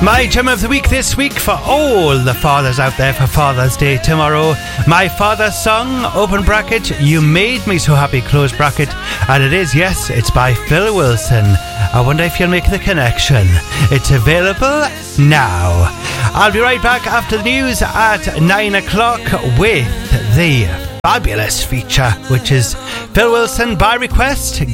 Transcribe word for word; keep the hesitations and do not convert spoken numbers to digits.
My gem of the week this week for all the fathers out there for Father's Day tomorrow. My father's song, open bracket, You Made Me So Happy, close bracket. And it is, yes, it's by Phil Wilson. I wonder if you'll make the connection. It's available now. I'll be right back after the news at nine o'clock with the fabulous feature, which is Phil Wilson by request.